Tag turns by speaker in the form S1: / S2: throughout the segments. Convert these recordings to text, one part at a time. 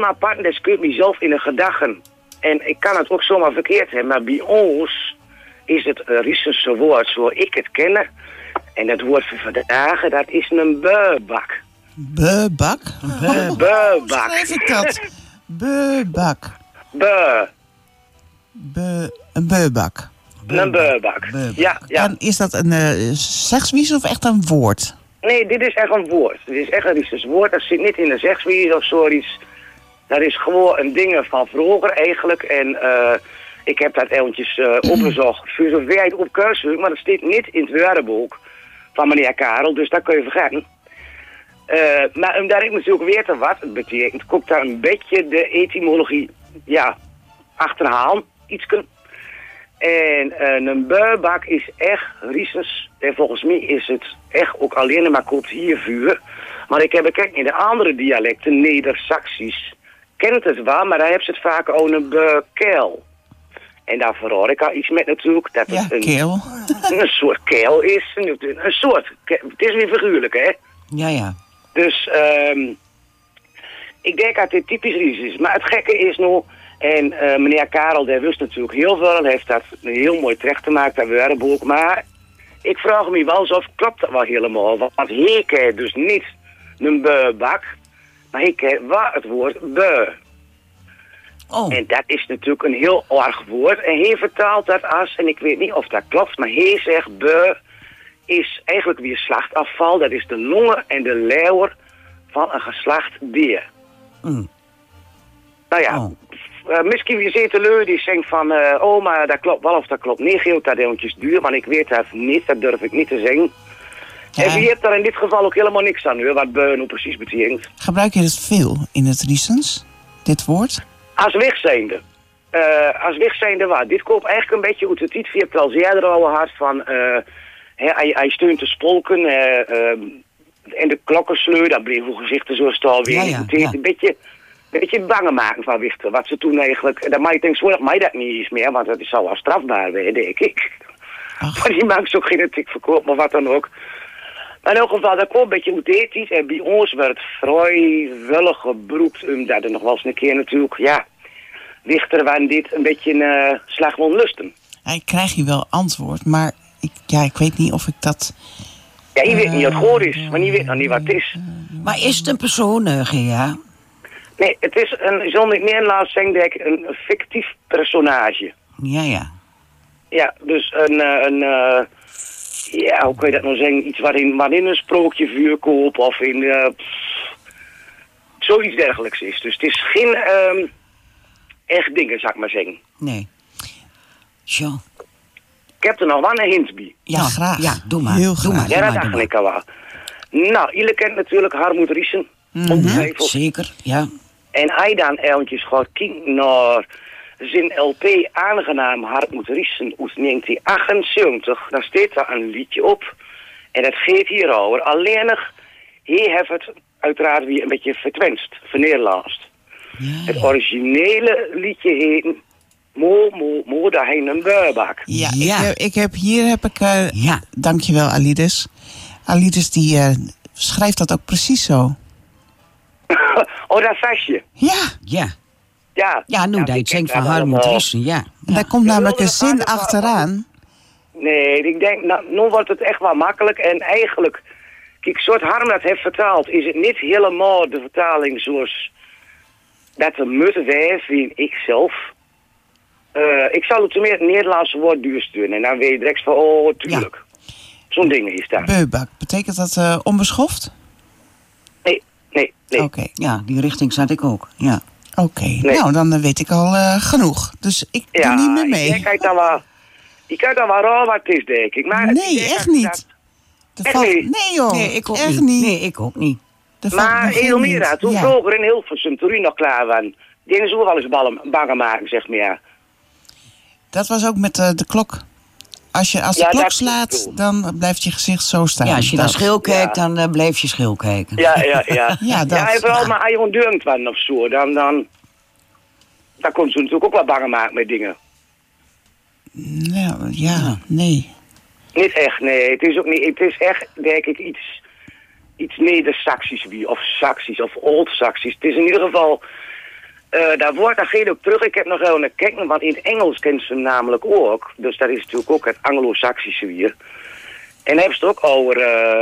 S1: apart, dat schuurt mezelf in de gedachten. En ik kan het ook zomaar verkeerd hebben, maar bij ons is het Riesense woord zoals ik het ken. En dat woord voor vandaag, dat is een beubak.
S2: Beubak?
S1: Beubak.
S2: Hoe schrijf ik dat? Beubak. Een beubak.
S1: Een beubak. Ja.
S2: En is dat een zegswies of echt een woord?
S1: Nee, dit is echt een woord. Dit is echt een Riesens woord. Dat zit niet in de zegswies of zoiets. Dat is gewoon een ding van vroeger eigenlijk. En ik heb dat eventjes opgezocht. Voor zover je het op kunt, maar dat staat niet in het woordenboek van meneer Karel. Dus dat kun je vergeten. Maar omdat ik natuurlijk weet wat het betekent, kom ik daar een beetje de etymologie achterhalen. Ietsken. En een beubak is echt Riesens. En volgens mij is het echt ook alleen maar cultuurvuur. Maar ik heb gekeken in de andere dialecten, Neder-Saxisch, kent het wel, maar daar hebben ze het vaak over een bekel. En daar verhoor ik al iets met natuurlijk. Dat het een soort keel is. Een soort. Het is weer figuurlijk, hè?
S2: Ja.
S1: Dus ik denk dat dit typisch Ries is. Maar het gekke is nog, en meneer Karel, die wist natuurlijk heel veel en heeft dat heel mooi terecht gemaakt, dat woordenboek. Maar ik vraag me wel eens of klopt dat wel helemaal. Want hij kent dus niet een beubak, maar hij kent wel het woord beu.
S2: Oh.
S1: En dat is natuurlijk een heel erg woord. En hij vertaalt dat als, en ik weet niet of dat klopt, maar hij zegt beu is eigenlijk weer slachtafval. Dat is de longen en de leeuwer van een geslacht dier.
S2: Mm.
S1: Nou ja, misschien wie zit de leur die zegt van, maar dat klopt wel of dat klopt niet. Geelt dat eventjes duur, maar ik weet dat niet. Dat durf ik niet te zeggen. Ja. En wie heeft daar in dit geval ook helemaal niks aan, hoor, wat beu nou precies betekent.
S2: Gebruik je het veel in het Riesens, dit woord?
S1: Als wegzijnde. Als wegzijnde wat? Dit komt eigenlijk een beetje uit het iets via het eerder al hard van, hij steunt te spolken en de klokkensleur, dat bleef hoe gezichten zo staan weer.
S2: Ja.
S1: Een beetje bange maken van wichten. Wat ze toen eigenlijk, dat mij denkt, zo mij dat niet eens meer, want dat zou wel strafbaar zijn, denk ik. Maar die maakt zo geen tik verkoop, maar wat dan ook. Maar in elk geval, dat komt een beetje authentisch. En bij ons werd vrijwillig gebroept, omdat er nog wel eens een keer natuurlijk, wichter van dit een beetje een slag van lusten.
S2: Ik krijg je wel antwoord, maar ik weet niet of ik dat...
S1: Ja, je weet niet wat het goed is, maar je weet nog niet wat het is.
S3: Maar is het een persoon, Gea?
S1: Nee, het is zonder het Nederlands zeggen, denk ik, een fictief personage.
S2: Ja.
S1: Ja, dus hoe kun je dat nou zeggen? Iets waarin een sprookje vuur koopt of in zoiets dergelijks is. Dus het is geen echt dingen, zou ik maar zeggen.
S3: Nee. Zo.
S1: Ik heb er nog wel een hint bij.
S2: Ja, graag.
S3: Ja, doe maar.
S2: Heel graag.
S1: Ja, dat dacht ik al wel. Nou, jullie kent natuurlijk Harmoed Riesen. Ongetwijfeld.
S3: Zeker, ja.
S1: En hij dan eventjes gaat kijken naar zijn LP Aangenaam Harmoed Riesen uit 1978. Daar staat daar een liedje op. En dat gaat hierover. Alleen nog, hij heeft het uiteraard weer een beetje vertwenst, vernederlandst.
S2: Ja.
S1: Het originele liedje heet Mo, daar heen een beubak.
S2: Ja.
S3: Ja.
S2: Hier heb ik dankjewel Alides. Alides die schrijft dat ook precies zo.
S1: Oh, dat vastje.
S3: Ja.
S1: Ja.
S3: Ja, nu dat je het zingt van Harmoed Riesen, ja.
S2: En daar komt namelijk een zin achteraan.
S1: Nee, ik denk, nu wordt het echt wel makkelijk. En eigenlijk, kijk, soort Harm dat heeft vertaald, is het niet helemaal de vertaling zoals dat er moet zijn, vind ik zelf. Ik zal het meer het Nederlandse woord duursturen. En dan weet je direct van, tuurlijk. Ja. Zo'n ding is daar.
S2: Beubak, betekent dat onbeschoft?
S1: Nee.
S2: Oké.
S3: Ja, die richting zat ik ook, ja.
S2: Oké,
S1: Nee.
S2: nou dan weet ik al genoeg. Dus ik doe niet meer mee.
S1: Je kijkt dan wel raar wat het is, denk ik. Maar
S2: Nee, echt niet.
S1: Echt niet?
S2: Nee joh,
S3: Nee, ik ook
S2: echt
S3: niet.
S2: niet.
S3: Nee, ik ook niet.
S1: Maar Elmira, toen vroeger in Hilversum, toen u nog klaar was, die is ook wel eens bangen maken, zeg maar. Ja.
S2: Dat was ook met de klok. Als de klok slaat, dan blijft je gezicht zo staan.
S3: Ja, als je naar schil kijkt, dan bleef je schil kijken.
S1: Ja.
S2: Ja, dat.
S1: Ja, vooral maar als je gewoon durmt van of zo, dan komt ze natuurlijk ook wel bangen maken met dingen.
S2: Nou, nee.
S1: Niet echt, nee. Het is ook niet. Het is echt, denk ik, iets Neder-Saxisch of Saxisch of Old-Saxisch. Het is in ieder geval Daar ga je ook terug. Ik heb nog wel een kijken, want in het Engels kennen ze hem namelijk ook. Dus dat is natuurlijk ook het Anglo-Saxische hier. En hebben ze het ook over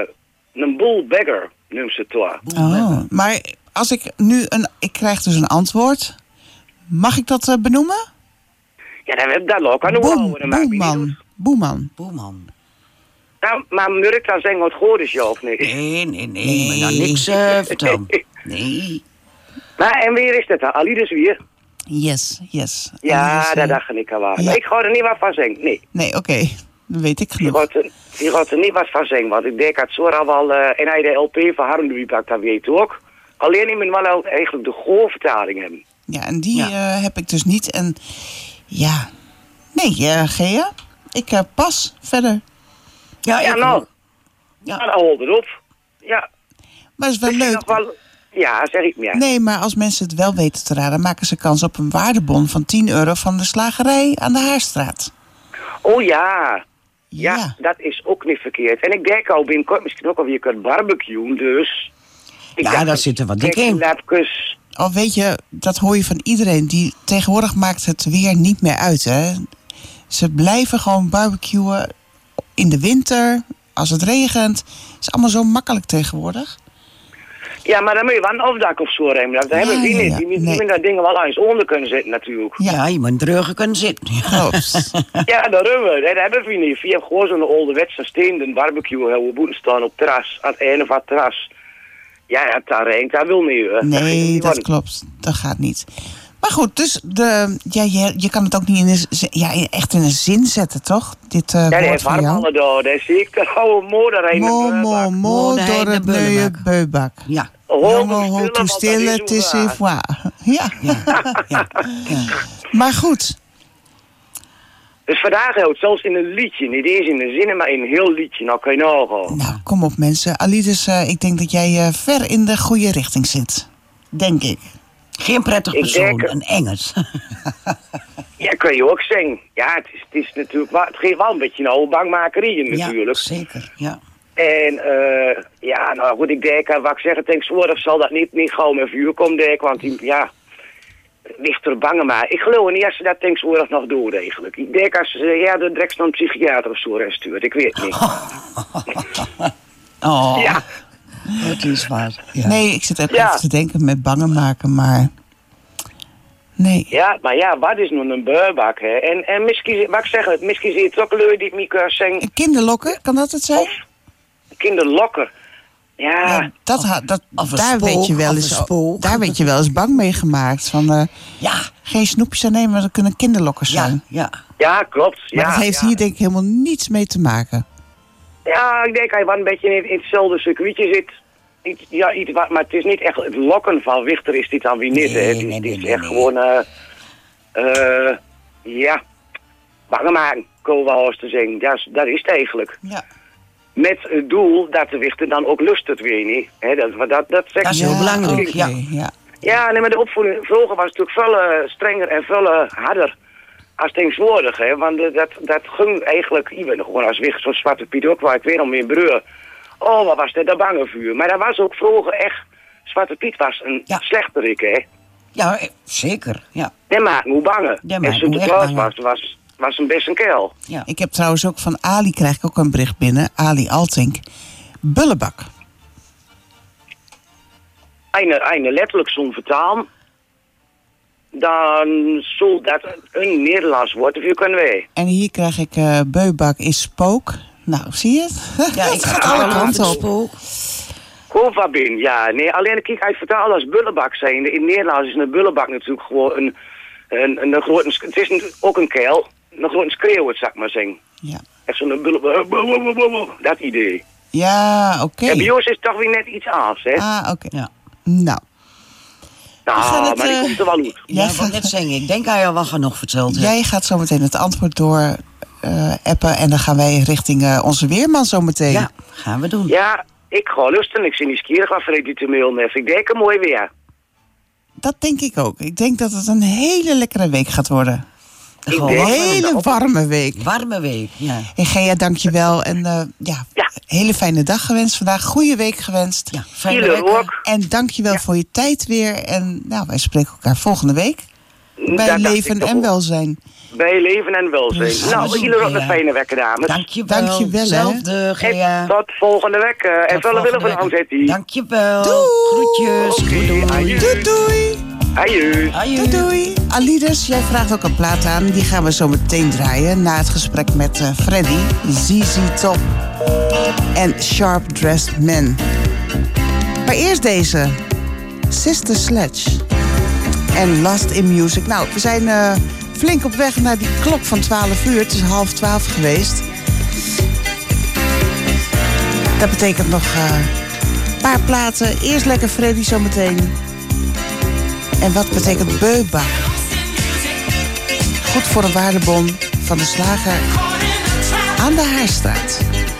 S1: een bull beggar, noemen ze het toch.
S2: Oh, maar als ik nu ik krijg dus een antwoord. Mag ik dat benoemen?
S1: Ja, dan heb ik dat ook aan de
S2: Boeman. Boeman.
S3: Boeman.
S1: Nou, maar moet ik dan zeggen wat het goed is, ja, of niet?
S3: Nee, maar dan niks vertellen. Nee.
S1: Maar en wie is dat dan? Alides weer?
S2: Yes.
S1: Ja,
S2: Dus,
S1: dat dacht ik al wel.
S2: ja.
S1: Ik ga er niet wat van zeggen, nee.
S2: Nee, oké. Dan weet ik
S1: Die
S2: genoeg.
S1: gaat er niet wat van zeggen, want ik denk dat zo al wel... en hij de LP van Harmoniebak, dat weet ook. Alleen ik moet wel eigenlijk de goorvertaling hebben.
S2: Ja, en die heb ik dus niet. En ja... Nee, Gea. Ik pas verder.
S3: Ja,
S1: Ja,
S3: ik
S1: nou.
S3: ook.
S1: Ja, dan hol erop. Ja.
S2: Maar het is wel
S1: Misschien
S2: leuk.
S1: nog wel... Ja, zeg ik meer.
S2: Nee, maar als mensen het wel weten te raden... maken ze kans op een waardebon van €10 van de slagerij aan de Haarstraat.
S1: Oh ja. Ja,
S2: Ja.
S1: dat is ook niet verkeerd. En ik denk al binnenkort misschien ook alweer kunnen barbecuen, dus...
S3: Ja, daar zit er wat dik in.
S1: Lapjes.
S2: Al weet je, dat hoor je van iedereen. Tegenwoordig maakt het weer niet meer uit, hè. Ze blijven gewoon barbecuen in de winter, als het regent. Het is allemaal zo makkelijk tegenwoordig.
S1: Ja, maar dan moet je wel een afdak of zo remmen. Dat hebben die niet. Die moeten dat dingen wel eens onder kunnen zitten natuurlijk.
S3: Ja, je moet dreugen kunnen zitten.
S2: Klopt.
S1: Ja, dat hebben we. Dat hebben we niet. Via gewoon zo'n ouderwetse steenden barbecue hebben we boeten staan op het terras. Aan het einde van het terras. Ja, daar regent, dat wil niet. Hè.
S2: Nee, dat klopt. Dat gaat niet. Maar goed, dus je kan het ook niet echt in een zin zetten, toch? Dit
S1: Ja, die
S2: woord
S1: heeft
S2: van jou.
S1: warmhallen daar. Dat zie ik. De oude moeder heen.
S2: Mo, door het nieuwe beubak.
S3: Ja.
S2: Jongen, houd toe stil, het is waar. Ja.
S3: Ja.
S2: Maar goed.
S1: Dus vandaag houdt zelfs in een liedje. Niet eens in een zin, maar in een heel liedje. Nou kan je nagaan.
S2: Nou, kom op mensen. Alides, ik denk dat jij ver in de goede richting zit. Denk ik.
S3: Geen prettig
S1: Ik
S3: persoon,
S1: denk-
S3: een Engels.
S1: Ja, kun je ook zeggen. Ja, het is natuurlijk wel, het geeft wel een beetje een oude bangmakerie natuurlijk.
S3: Ja, zeker. Ja.
S1: En ja, nou goed, ik denk, wat ik zeg, tegenwoordig zal dat niet gauw met vuur komen, denk ik, want die, ja, ligt er bangen maar. Ik geloof niet als ze dat tegenwoordig nog doen eigenlijk. Ik denk als ze de direct naar een psychiater of zo stuurt, ik weet het niet.
S3: Oh,
S1: Ja,
S3: het is waar. Ja.
S2: Nee, ik zit echt
S1: Ja.
S2: even te denken met bangen maken, maar... Nee.
S1: ja, maar ja, wat is nu een beurbak, hè? En misschien, wat ik zeg, misschien zie je het ook leuk die Mieke zingen,
S2: Een kinderlokken, kan dat het zijn?
S1: of kinderlokker. Ja,
S2: Ja,
S3: Of een
S2: daar
S3: spook,
S2: weet je wel
S3: of
S2: eens,
S3: een spook.
S2: daar weet je wel eens bang mee gemaakt. Van
S3: Ja,
S2: geen snoepjes aan nemen, maar dat kunnen kinderlokkers zijn.
S3: ja.
S1: ja, klopt.
S2: Maar
S1: Ja,
S2: dat heeft
S1: ja.
S2: hier denk ik helemaal niets mee te maken.
S1: Ja, ik denk hij wel een beetje in hetzelfde circuitje zit. Iets wat, maar het is niet echt het lokken van Wichter is dit dan weer niet. Hè. Het is echt gewoon, ja, bange maken, komen we wel eens te zeggen. Dat is het eigenlijk.
S2: Ja.
S1: Met het doel dat de Wichter dan ook lust het weer niet. Hè, dat zegt
S3: Dat is heel belangrijk,
S2: oké,
S3: ja.
S2: ja.
S1: Ja, nee, maar de opvoeding vroeger was natuurlijk veel strenger en veel harder als tegenwoordig, hè. Want dat ging eigenlijk, ik ben gewoon als Wicht zo'n Zwarte Piet ook, waar ik weer om in Breur. Oh, wat was dat bange vuur. Maar dat was ook vroeger echt, Zwarte Piet was een
S3: Ja.
S1: slechterik, hè.
S3: Ja, zeker. Ja.
S1: Die maakte hoe bangen.
S3: Die
S1: En
S3: maakte hoe echt
S1: Sinterklaas
S3: bangen.
S1: was een best een kerel.
S3: Ja.
S2: Ik heb trouwens ook van Ali, krijg ik ook een bericht binnen. Ali Altink. Bullebak.
S1: Eine letterlijk zo'n vertaal, dan zal dat een Nederlands woord of je kunnen wij.
S2: En hier krijg ik beubak is spook. Nou, zie je het?
S3: Ja, ik
S2: Het
S3: ga
S2: gaat alle kanten op.
S3: spook.
S1: Kovabin, ja. Nee, alleen kijk, hij vertaald als bullebak zijn. In Nederlands is een bullebak natuurlijk gewoon een grote... Het is ook een keil. Een grote schreeuwer, zou ik maar zeggen.
S2: Ja,
S1: Echt zo'n bullebak. Dat idee.
S2: ja oké.
S1: En bij ons is het toch weer net iets anders, hè?
S2: Ah, oké.
S3: Ja.
S2: Nou,
S1: Nou,
S2: gaat het,
S1: maar die komt er wel uit.
S3: Ja,
S2: Jij
S3: ik wou net zeggen, ik denk hij al wel genoeg verteld heeft.
S2: jij gaat zo meteen het antwoord door appen. En dan gaan wij richting onze weerman zo meteen.
S3: Ja, gaan we doen.
S1: Ja, ik ga lusten. Ik zie nieuwsgierig wat Freddy te mailen heeft. Ik denk een mooi weer.
S2: Dat denk ik ook. Ik denk dat het een hele lekkere week gaat worden.
S3: Gewoon
S2: Een hele warme week.
S3: warme week, ja.
S2: En Gea, dankjewel. En hele fijne dag gewenst vandaag. Goeie week gewenst.
S3: Ja, fijne
S1: Jullie
S3: week.
S1: ook.
S2: En dankjewel voor je tijd weer. En wij spreken elkaar volgende week. Bij
S1: Dat dacht
S2: Leven
S1: ik toch
S2: en
S1: ook.
S2: Welzijn.
S1: Bij leven en welzijn.
S3: Precies,
S1: Nou, jullie ook een
S3: Gea.
S1: fijne week, dames.
S3: Dankjewel.
S2: Dankjewel, hè.
S3: Zelfde, Gea.
S1: En tot volgende week. En wel willen van ons, heet die.
S3: Dankjewel.
S2: Doei.
S3: Groetjes.
S1: Oké,
S3: Doei.
S1: adieu.
S2: Doei doei.
S1: Adieu.
S3: Adieu.
S2: Doei doei. Alides, jij vraagt ook een plaat aan. Die gaan we zo meteen draaien. Na het gesprek met Freddy, ZZ Top en Sharp Dressed Men. Maar eerst deze. Sister Sledge en Lost in Music. Nou, we zijn flink op weg naar die klok van 12 uur. Het is 11:30 geweest. Dat betekent nog een paar platen. Eerst lekker Freddy zometeen. En wat betekent Beuba? Goed voor een waardebon van de slager aan de Haarstraat.